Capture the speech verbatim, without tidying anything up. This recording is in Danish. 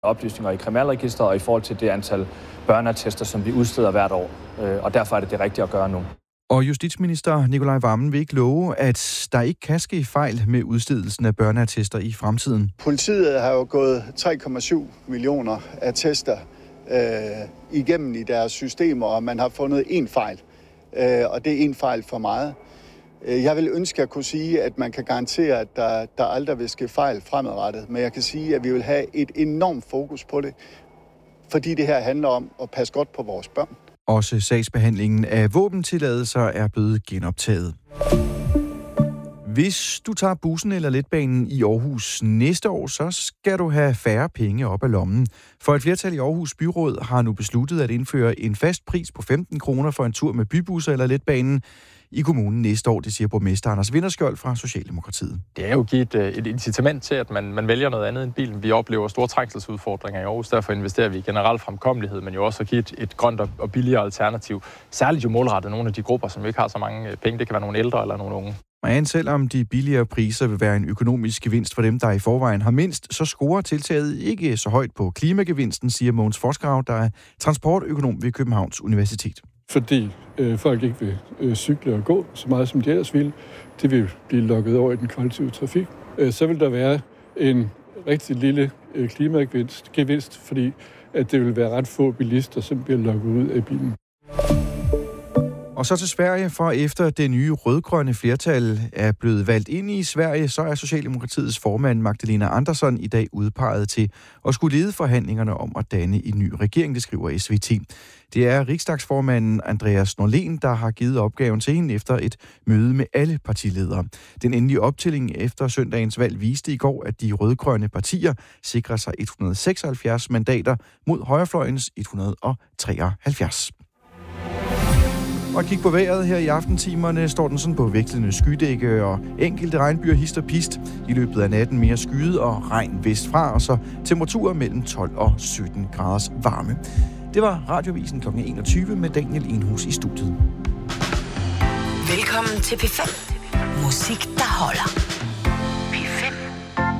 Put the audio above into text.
oplysninger i kriminalregisteret og i forhold til det antal børneattester, som vi udsteder hvert år. Og derfor er det det rigtige at gøre nu. Og justitsminister Nicolai Wammen vil ikke love, at der ikke kan ske fejl med udstedelsen af børneattester i fremtiden. Politiet har jo gået tre komma syv millioner attester øh, igennem i deres systemer, og man har fundet én fejl. Øh, og det er én fejl for meget. Jeg vil ønske at kunne sige, at man kan garantere, at der, der aldrig vil ske fejl fremadrettet. Men jeg kan sige, at vi vil have et enormt fokus på det, fordi det her handler om at passe godt på vores børn. Også sagsbehandlingen af våbentilladelser er blevet genoptaget. Hvis du tager bussen eller letbanen i Aarhus næste år, så skal du have færre penge op af lommen. For et flertal i Aarhus Byråd har nu besluttet at indføre en fast pris på femten kroner for en tur med bybusser eller letbanen i kommunen næste år, det siger borgmester Anders Vinterskjold fra Socialdemokratiet. Det er jo givet et incitament til, at man, man vælger noget andet end bilen. Vi oplever store trængselsudfordringer i Aarhus, derfor investerer vi i generel fremkommelighed, men jo også at give et, et grønt og billigere alternativ. Særligt jo målrettet nogle af de grupper, som ikke har så mange penge. Det kan være nogle ældre eller nogle unge. Men selvom de billigere priser vil være en økonomisk gevinst for dem, der i forvejen har mindst, så scorer tiltaget ikke så højt på klimagevinsten, siger Mogens Forsgrav, der er transportøkonom ved Københavns Universitet. Fordi øh, folk ikke vil øh, cykle og gå så meget, som de ellers vil. Det vil blive lukket over i den kollektive trafik. Øh, så vil der være en rigtig lille øh, klimagevinst, gevinst, fordi at det vil være ret få bilister, som bliver lukket ud af bilen. Og så til Sverige, for efter det nye rødgrønne flertal er blevet valgt ind i Sverige, så er Socialdemokratiets formand Magdalena Andersson i dag udpeget til at skulle lede forhandlingerne om at danne en ny regering, det skriver S V T. Det er riksdagsformanden Andreas Norlén, der har givet opgaven til hende efter et møde med alle partiledere. Den endelige optælling efter søndagens valg viste i går, at de rødgrønne partier sikrer sig et hundrede og seksoghalvfjerds mandater mod højrefløjens et hundrede og treoghalvfjerds. Og kig på vejret her i aftentimerne, står den sådan på vekslende skydække og enkelte regnbyer hist og pist. I løbet af natten mere skyet og regn vestfra, og så temperaturer mellem tolv og sytten graders varme. Det var Radiovisen klokken enogtyve med Daniel Enhus i studiet. Velkommen til P fem. Musik, der holder.